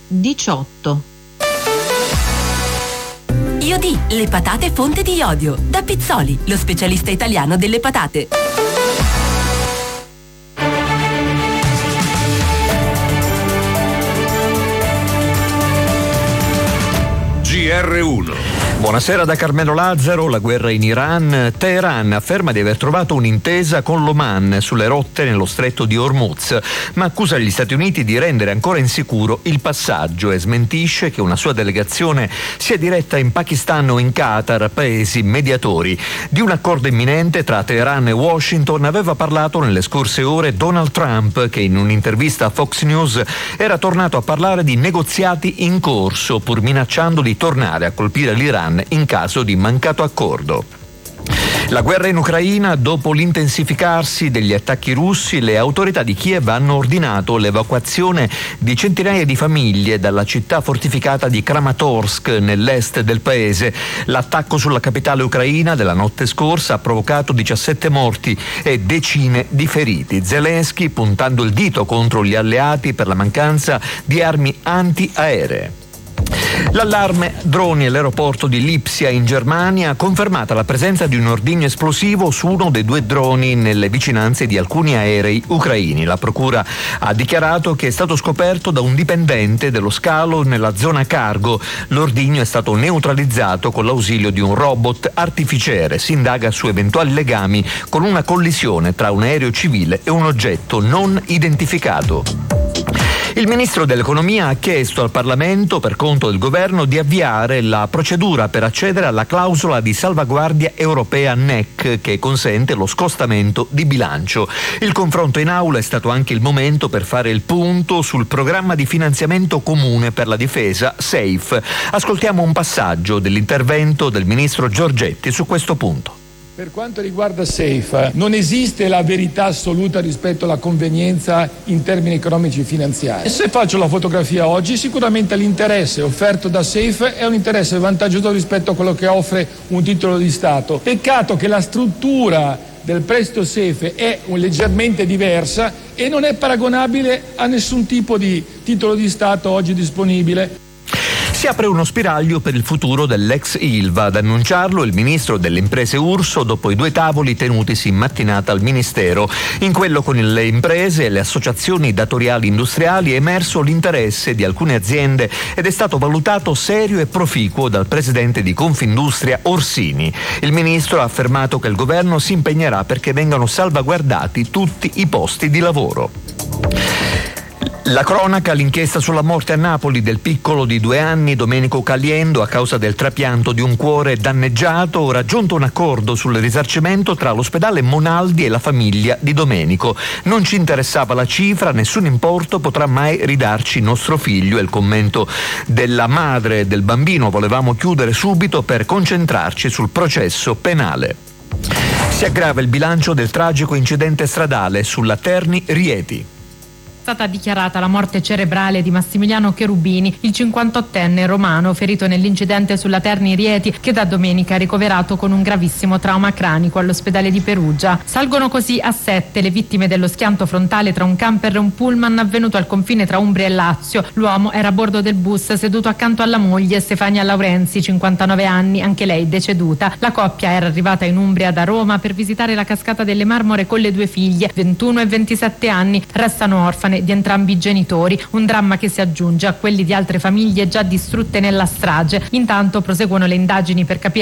18. IOD, le patate fonte di iodio. Da Pizzoli, lo specialista italiano delle patate. GR1. Buonasera da Carmelo Lazzaro. La guerra in Iran. Teheran afferma di aver trovato un'intesa con l'Oman sulle rotte nello stretto di Hormuz, ma accusa gli Stati Uniti di rendere ancora insicuro il passaggio e smentisce che una sua delegazione sia diretta in Pakistan o in Qatar, paesi mediatori. Di un accordo imminente tra Teheran e Washington aveva parlato nelle scorse ore Donald Trump, che in un'intervista a Fox News era tornato a parlare di negoziati in corso, pur minacciando di tornare a colpire l'Iran in caso di mancato accordo. La guerra in Ucraina. Dopo l'intensificarsi degli attacchi russi, le autorità di Kiev hanno ordinato l'evacuazione di centinaia di famiglie dalla città fortificata di Kramatorsk nell'est del paese. L'attacco sulla capitale ucraina della notte scorsa ha provocato 17 morti e decine di feriti. Zelensky puntando il dito contro gli alleati per la mancanza di armi antiaeree. L'allarme droni all'aeroporto di Lipsia in Germania ha confermata la presenza di un ordigno esplosivo su uno dei 2 droni nelle vicinanze di alcuni aerei ucraini. La procura ha dichiarato che è stato scoperto da un dipendente dello scalo nella zona cargo. L'ordigno è stato neutralizzato con l'ausilio di un robot artificiere. Si indaga su eventuali legami con una collisione tra un aereo civile e un oggetto non identificato. Il ministro dell'Economia ha chiesto al Parlamento, per conto del governo, di avviare la procedura per accedere alla clausola di salvaguardia europea NEC, che consente lo scostamento di bilancio. Il confronto in aula è stato anche il momento per fare il punto sul programma di finanziamento comune per la difesa SAFE. Ascoltiamo un passaggio dell'intervento del ministro Giorgetti su questo punto. Per quanto riguarda SAFE, non esiste la verità assoluta rispetto alla convenienza in termini economici e finanziari. E se faccio la fotografia oggi, sicuramente l'interesse offerto da SAFE è un interesse vantaggioso rispetto a quello che offre un titolo di Stato. Peccato che la struttura del prestito SAFE è leggermente diversa e non è paragonabile a nessun tipo di titolo di Stato oggi disponibile. Si apre uno spiraglio per il futuro dell'ex Ilva. Ad annunciarlo il ministro delle imprese Urso dopo i 2 tavoli tenutisi in mattinata al Ministero. In quello con le imprese e le associazioni datoriali industriali è emerso l'interesse di alcune aziende ed è stato valutato serio e proficuo dal presidente di Confindustria Orsini. Il ministro ha affermato che il governo si impegnerà perché vengano salvaguardati tutti i posti di lavoro. La cronaca, l'inchiesta sulla morte a Napoli del piccolo di 2 anni Domenico Caliendo a causa del trapianto di un cuore danneggiato. Raggiunto un accordo sul risarcimento tra l'ospedale Monaldi e la famiglia di Domenico. Non ci interessava la cifra, nessun importo potrà mai ridarci nostro figlio, è il commento della madre del bambino. Volevamo chiudere subito per concentrarci sul processo penale. Si aggrava il bilancio del tragico incidente stradale sulla Terni-Rieti. È stata dichiarata la morte cerebrale di Massimiliano Cherubini, il 58enne romano ferito nell'incidente sulla Terni-Rieti, che da domenica è ricoverato con un gravissimo trauma cranico all'ospedale di Perugia. Salgono così a 7 le vittime dello schianto frontale tra un camper e un pullman avvenuto al confine tra Umbria e Lazio. L'uomo era a bordo del bus seduto accanto alla moglie Stefania Laurenzi, 59 anni, anche lei deceduta. La coppia era arrivata in Umbria da Roma per visitare la cascata delle Marmore con le 2 figlie, 21 e 27 anni. Restano orfane di entrambi i genitori, un dramma che si aggiunge a quelli di altre famiglie già distrutte nella strage. Intanto proseguono le indagini per capire